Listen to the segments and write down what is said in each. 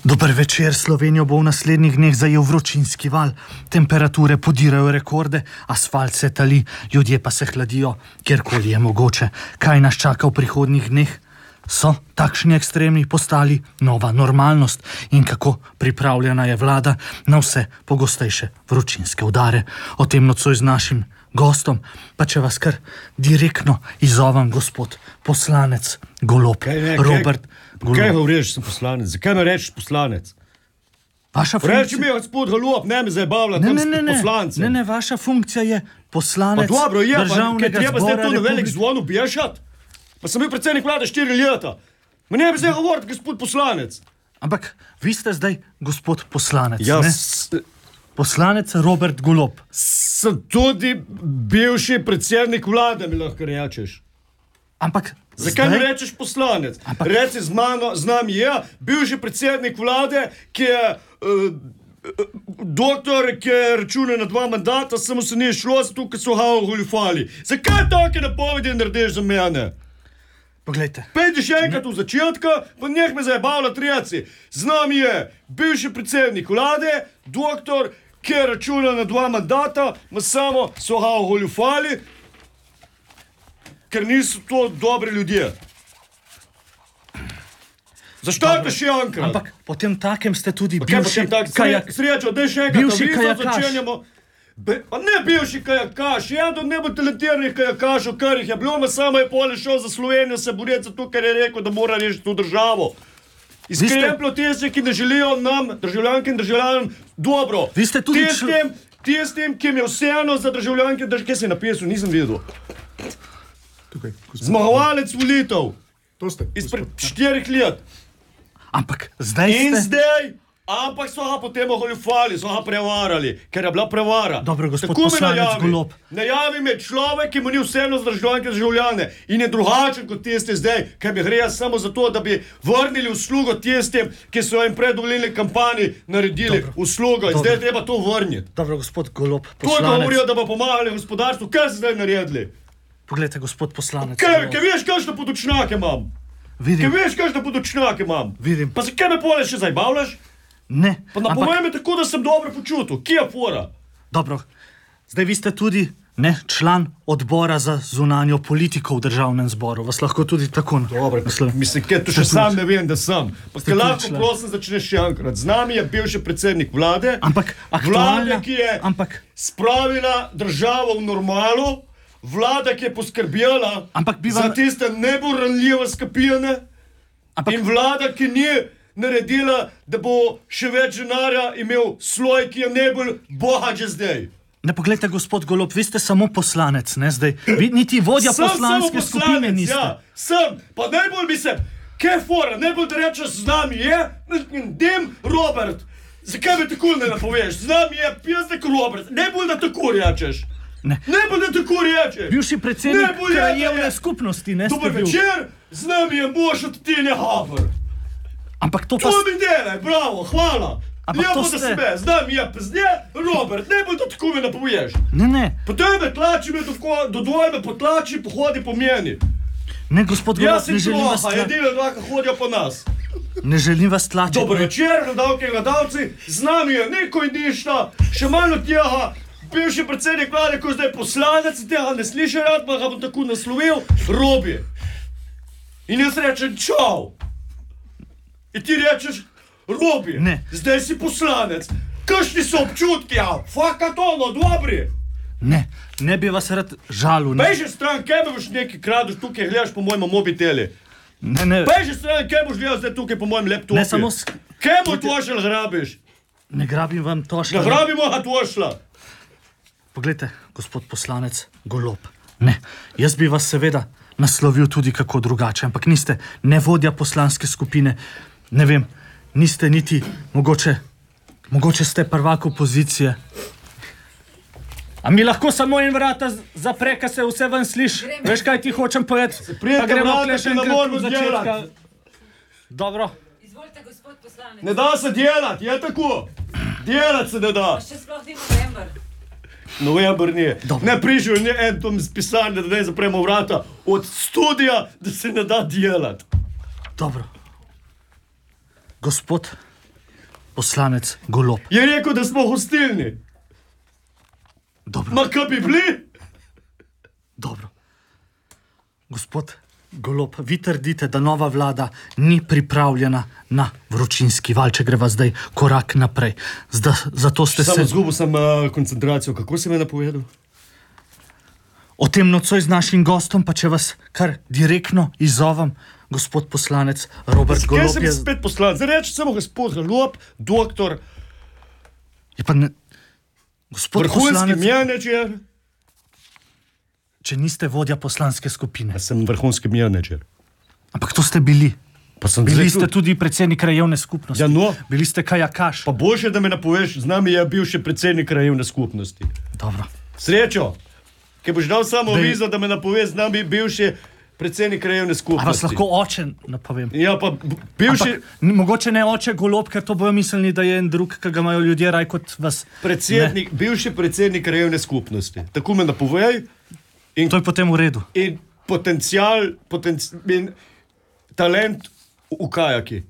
Dober večer, Slovenijo bo v naslednjih dneh zajel vročinski val. Temperature podirajo rekorde, asfalt se tali, ljudje pa se hladijo, kjerkoli je mogoče. Kaj nas čaka v prihodnjih dneh? So takšni ekstremi postali nova normalnost in kako pripravljena je vlada na vse pogostejše vročinske udare. O tem nocoj z našim gostom, pa če vas kar direktno izzovem, gospod poslanec Golob, Robert Golob. Kaj govoriš, sem poslanec? Zakaj me rečeš poslanec? Vaša funkcija... Reči mi, gospod Golob, ne me zabavlja, tam ste poslance. Ne, vaša funkcija je poslanec državnega zbora. Pa dobro, je, pa treba zdaj to na velik zvon ubiješati? Pa sem bil predsednik vlade 4 leta. Ma ne bi zdaj govoriti, gospod poslanec. Ampak vi ste zdaj gospod poslanec, ja, ne? Poslanec Robert Golob. Sem tudi bivši predsednik vlade, mi lahko rečeš. Ampak zakaj mi rečeš poslanec? Reci z nami je bivši predsednik vlade, ki je doktor, ki je računal na 2 mandata, samo se ni šlo, zato ker so ga ogoljufali. Zakaj take napovedi narediš za mene? Poglejte. Pejdi še enkrat v začetka, pa neh me zajebavlja treci. Z nami je bivši predsednik vlade, doktor, ki je računal na 2 mandata, ma samo so ga ogoljufali, ker niso to dobri ljudje. Zaštajte še enkrat. Ampak potem takem ste tudi bivši kajakaš. Srečo, daj še enkrat. Bivši kajakaš. Pa ne bivši kajakaš, eden od najbolj talentiranih kajakašov, kar jih je bilo, ma samo je pole šel za Slovenijo se boriti za to, ker je rekel, da mora rešiti to državo. Izkreplo tiste, ki ne želijo nam, državljanke in državljanom, dobro. Vi ste tudi tistim, ki mi je vseeno za državljanke, kaj si napisal, nisem videl. Zmagovalec volitev. To ste. Izpred 4 let. Ampak zdaj in ste... zdaj, ampak so ga potem ogoljufali, so ga prevarali, ker je bila prevara. Dobro, gospod poslanec Golob. Najavi me človek, ki mu ni vseeno za državljanke in državljane in je drugačen kot tisti zdaj, ker bi greja samo zato, da bi vrnili uslugo tistim, ki so jim predvolilni kampanji naredili uslugo in zdaj treba to vrniti. Dobro, gospod Golob, poslanec. To govorijo, da bo pomagali gospodarstvu, kaj so zdaj naredili? Poglejte, gospod poslanec. Kaj veš, kakšne podočnjake imam? Vidim. Kaj veš, kakšne podočnjake imam? Vidim. Pa zakaj me pole še zajbavljaš? Ne. Pa napovejem me tako, da sem dobro počutil. Kje je fora? Dobro. Zdaj vi ste tudi član odbora za zunanjo politiko v državnem zboru. Vas lahko tudi tako... Dobro, mislim, kaj to še sam ne vem, da sem. Pa kaj lahko prosim začneš še enkrat. Z nami je bivši predsednik vlade. Ampak aktualna... Vlada, ki je spravila državo v normalu. Vlada, ki je poskrbela za tiste najbolj ranljive skupine. In vlada, ki ni naredila, da bo še več denarja imel sloj, ki je najbolj bogat že zdaj. Ne, poglejte, gospod Golob, vi ste samo poslanec, ne zdaj. Vi niti vodja poslanske skupine niste. Ja, sem. Pa najbolj bi se... Kaj fora? Najbolj da rečeš z nami je... Dem Robert. Zakaj mi tako ne napoveš? Z nami je pjesnik Robert. Najbolj da tako rečeš. Ne bo da tako reče. Bivši predsednik krajevne skupnosti, ne ste bil. Dober večer, z nami je mož od Tine Haber. Ampak to pa... To mi delaj, bravo, hvala. Lepo za sebe, z nami je pezne, Robert, ne bo da tako mi napoveš. Ne. Po tebe tlači me do dvojme potlači, pohodi po meni. Ne, gospod Golob, ne želim vas tlači. Jaz sem troha, edine dva, ki hodijo po nas. Ne želim vas tlačiti. Dober večer, gledalke in gledalci, z nami je neko in ništa, še malo tega. Bivši predsednik vlade, ko je zdaj poslanec, tega ne sliši rad, pa ga bom tako naslovil, Robi. In jaz rečem, čau. In ti rečeš, Robi, zdaj si poslanec. Kakšni so občutki, fakat ono, dobri. Ne bi vas rad žalil. Beži stran, kaj boš nekaj kradeš tukaj, gledaš po mojem mobiteli. Ne. Beži stran, kaj boš gledal zdaj tukaj po mojem laptopu. Ne, samo... Kaj moj tošel grabiš? Ne grabim vam tošla. Ne grabimo ga tošla. Poglejte, gospod poslanec Golob, jaz bi vas seveda naslovil tudi kako drugače, ampak niste ne vodja poslanske skupine, ne vem, niste niti, mogoče ste prvak opozicije. A mi lahko samo en vrata zapre, ka se vse ven sliš? Veš, kaj ti hočem povedati? Pa gremo še enkrat v začetka. Dobro. Izvolite, gospod poslanec. Ne da se delati, je tako? Delati se ne da. Pa še sploh ni november. November ni. Ne prišel je en tom spisanje, da ne zapremo vrata od studija, da se ne da delati. Dobro. Gospod poslanec Golob. Je rekel, da smo hostilni. Dobro, Ma kaj bi bili? dobro. Gospod Golob, vi trdite, da nova vlada ni pripravljena na vročinski val, če greva zdaj korak naprej. Zato ste Samo se... zgubil sem koncentracijo. Kako si me napovedal? O tem nocoj z našim gostom, pa če vas kar direktno izzovem, gospod poslanec Robert Kaj Golob sem spet poslanec? Zdaj reči samo gospod Golob, doktor, Je pa ne... Gospod vrhunski poslanec, menedžer. če niste vodja poslanske skupine. Jaz sem vrhunski menedžer. Ampak to ste bili. Pa sem Bili zdaj ste tudi predsednik krajevne skupnosti. Ja, no. Bili ste kajakaš. Pa boljše, da me napoveš, z nami je bil še predsednik krajevne skupnosti. Dobro. Srečo, ki boš dal samo Dej. vizo, da me napoveš, z nami je bil še predsednik krajevne A skupnosti. vas lahko oče napovem? Ja, pa bivši Mogoče ne oče Golob, ker to bojo mislili, da je en drug, ki ga imajo ljudje raj kot vas. predsednik, bivši predsednik krajevne skupnosti. Tako me napovej. Ne. To je potem v redu. In potencial, in talent v kajaki.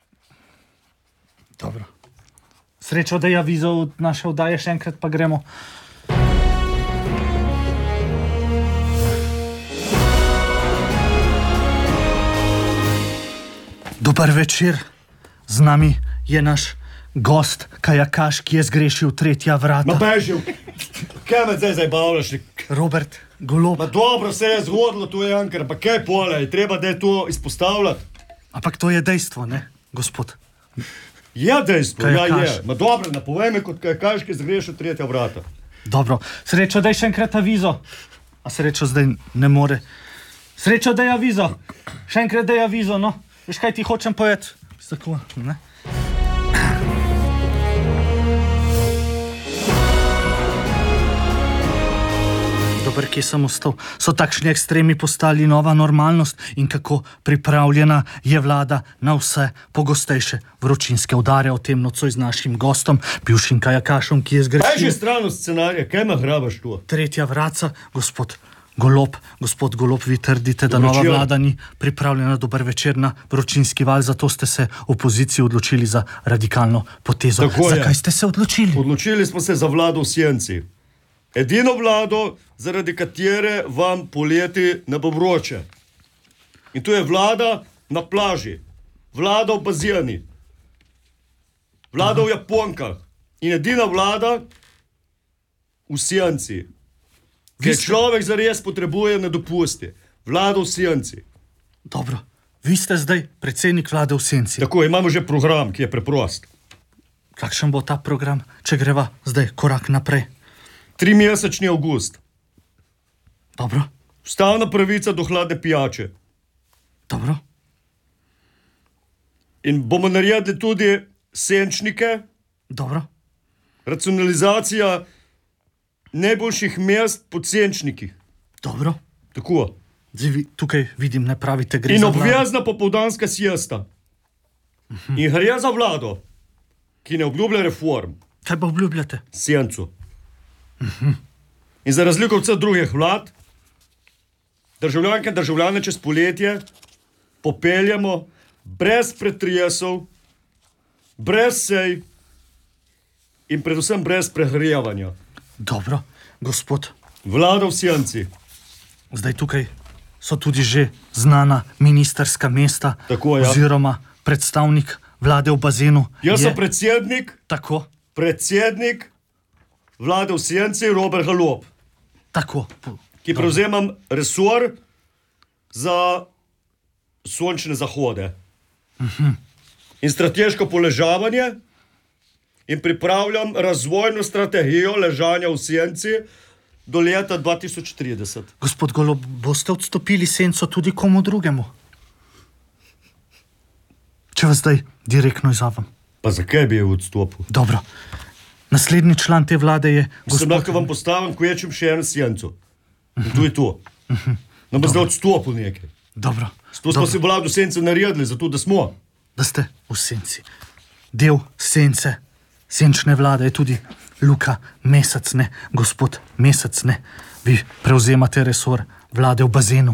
Dobro. Srečo, da je avizo od naše oddaje, še enkrat pa gremo. Dober večer, z nami je naš gost, kajakaš, ki je zgrešil tretja vrata. Ma bežil, kaj me zdaj zabavljaš? Robert Golob. Ma dobro se je zgodilo, to je Ankara, pa kaj pole, je treba, da je to izpostavljati. Ampak to je dejstvo, ne, gospod? Je dejstvo, ja Kajakaš. je. Ma dobro, napovej me kot kajakaš, ki zgrešil tretja vrata. Dobro, srečo, da je še enkrat avizo. A srečo zdaj ne more. Srečo, da je avizo. Še enkrat, da je avizo, no. Veš, kaj ti hočem povedati? Tako, ne? Dober, kje sem ostal? So takšni ekstremi postali nova normalnost in kako pripravljena je vlada na vse pogostejše vročinske udare? O tem nocoj z našim gostom, bivšim kajakašom, ki je Beži zgrešil stran od scenarija, kaj me hrabaš tu? tretja vraca, gospod Golob. Gospod Golob, vi trdite, da Dober nova večer. vlada ni pripravljena. Dober večer na vročinski val, zato ste se v opoziciji odločili za radikalno potezo. Tako je. Zakaj ste se odločili? Odločili smo se za vlado v senci. Edino vlado, zaradi katere vam poleti ne bo vroče. In to je vlada na plaži, vlada v bazeni, vlada v Japonkah in edina vlada v senci. Ker človek zares potrebuje ne dopusti. Vlada v senci. Dobro, vi ste zdaj predsednik vlade v senci. Tako, imamo že program, ki je preprost. Kakšen bo ta program, če greva zdaj korak naprej? 3-mesečni avgust. Dobro, Ustavna pravica do hladne pijače. dobro, In bomo naredili tudi senčnike, dobro. racionalizacija najboljših mest po senčnikih. Dobro. Tako. Zdaj vi tukaj vidim, ne pravite, gre In za vlado. obvezna popoldanska siesta. In gre za vlado, ki ne obljublja reform, Kaj pa obljubljate? sencu. In za razliko od vseh drugih vlad, državljanke in državljane čez poletje popeljamo brez pretresov, brez sej in predvsem brez prehrevanja. Dobro, gospod. Vlada v senci. Zdaj tukaj so tudi že znana ministerska mesta, Tako, ja. oziroma predstavnik vlade v bazenu. Jaz je sem predsednik vlade v senci Robert Golob, tako. ki prevzemam resor za sončne zahode in strateško poležavanje in pripravljam razvojno strategijo ležanja v senci do leta 2030. Gospod Golob, boste odstopili senco tudi komu drugemu? Če vas zdaj direktno izzovem. Pa zakaj bi je odstopil? Dobro. Naslednji član te vlade je Sem lahko vam postavim, ko ječem še eno senco. In to je to. No, bo zdaj odstopil nekaj. Dobro. To smo si vlado v senci naredili, zato da smo. Da ste v senci. Del sence, senčne vlade je tudi Luka Mesec, ne, gospod Mesec, ne. Vi prevzemate resor vlade v bazenu.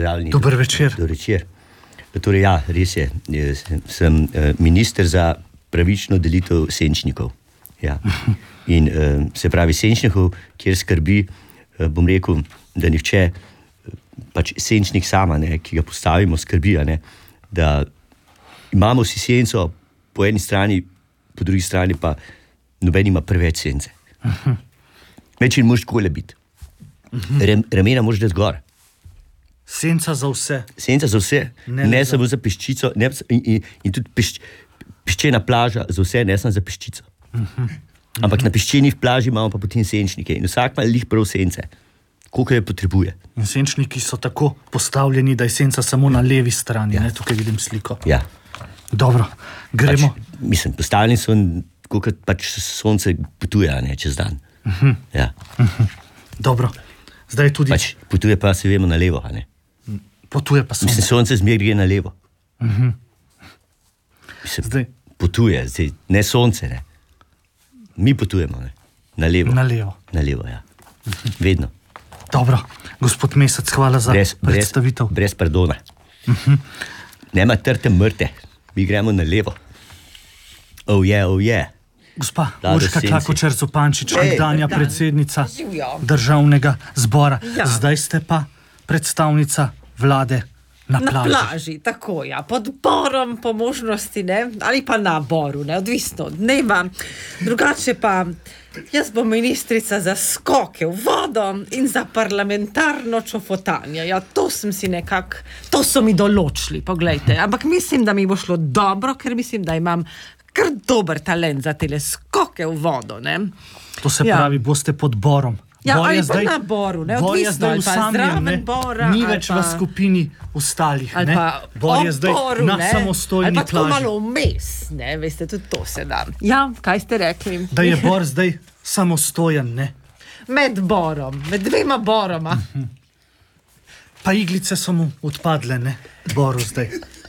Dober večer. Dober večer. Torej, ja, res je. Sem minister za pravično delitev senčnikov. Ja. In se pravi senčnikov, kjer skrbi, bom rekel, da nihče, pač senčnik sama, ne, ki ga postavimo, skrbi, ne, da imamo vsi senco po eni strani, po drugi strani pa noben ima preveč sence. Večin moraš takole biti. Ramena moraš dati gor. Senca za vse. Senca za vse, ne samo za peščico, in tudi peščena plaža za vse, ne samo za peščico. Ampak na peščenih plaži imamo pa potem senčnike in vsak ima lih prav sence, koliko je potrebuje. In senčniki so tako postavljeni, da je senca samo na levi strani, ne, tukaj vidim sliko. Ja. Dobro, gremo. Mislim, postavljeni so, koliko pač sonce potuje, ne, čez dan. Ja. Dobro, zdaj tudi... Pač potuje pa, se vemo, na levo, ne. Potuje pa sonce. Mislim, sonce zmer gre na levo. Mislim, Zdaj. potuje, zdaj, ne sonce, ne. Mi potujemo, ne. Na levo. Na levo. Na levo, ja. Vedno. Dobro, gospod Mesec, hvala za predstavitev. Brez pardona. Nema trte mrte, mi gremo na levo. Oh yeah. Gospa Vlado Urška Senci. Klakočar Zupančič, nekdanja dan. predsednica Živjo. Državnega zbora. Ja. Zdaj ste pa predstavnica vlade na Na plaži. plaži, tako ja, pod borom po možnosti, ne, ali pa na boru, ne, odvisno od dneva. Drugače pa, jaz bom ministrica za skoke v vodo in za parlamentarno čofotanje. Ja, to sem si nekako, to so mi določili, poglejte. Ampak mislim, da mi bo šlo dobro, ker mislim, da imam kar dober talent za tele skoke v vodo, ne. To se Ja. pravi, boste pod borom. Ja, Bor je ali pa zdaj- na boru, ne, Bor je odvisno, zdaj ali pa osamljen, zraven ne. bora, Ni ali več pa- v skupini ostalih, Ali ne. pa Bor je zdaj boru, na ne, samostojni ali pa tako plaži. malo vmes, ne, veste, tudi to se da. Ja, kaj ste rekli? Da je Bor zdaj samostojen, ne. Med borom, med dvema boroma. Pa iglice so mu odpadle, ne. Boru zdaj.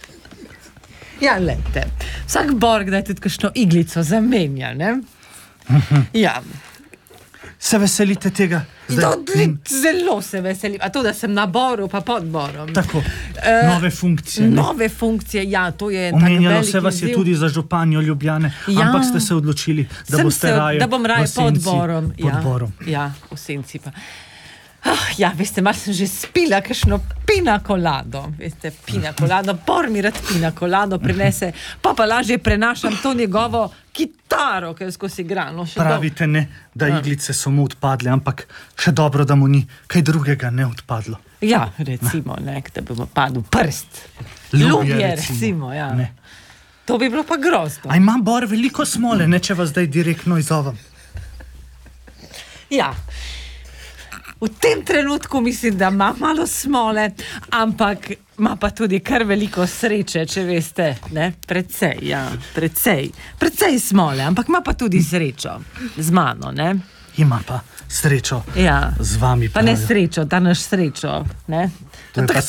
Ja, lejte, vsak bor kdaj tudi kakšno iglico zamenja, ne? Ja, Se veselite tega? zelo se veselim. A to, da sem na boru, pa pod borom. Tako, nove funkcije. ne. Nove funkcije, ja, to je tak Omenjalo velik se vas je izziv. tudi za županjo Ljubljane, Ja. ampak ste se odločili, da Sem boste se, raje da bom raje v pod senci, borom. pod borom. Ja, v senci pa. Ja, veste, malo sem že spila kakšno pina colado. Veste, pina colado, Bor mi rad pina colado prinese, pa lažje prenašam to njegovo kitaro, ki jo skozi igra. No, še Pravite ne, da iglice so mu odpadle, ampak še dobro, da mu ni kaj drugega ne odpadlo. Ja, recimo, ne, da bi mu padel prst. Ljubje, recimo, ja. Ne. To bi bilo pa grozno. A ima Bor veliko smole, ne, če vas zdaj direktno izzovem. Ja. V tem trenutku mislim, da ima malo smole, ampak ima pa tudi kar veliko sreče, če veste, ne? Precej, ja, precej smole, ampak ima pa tudi srečo z mano, ne? Ima pa srečo Ja. z vami. Pa ne pravijo. srečo, ta naš srečo, ne? To je pa tako